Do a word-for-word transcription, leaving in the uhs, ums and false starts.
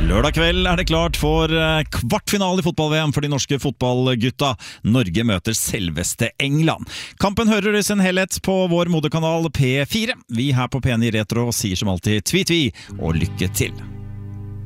Lørdag kveld er det klart for kvartfinale i fotball-V M for de norske fotballgutta. Norge møter selveste England. Kampen hører i sin helhet på vår moderkanal P fire. Vi her på P ni Retro sier som alltid tvi-tvi og lykke til.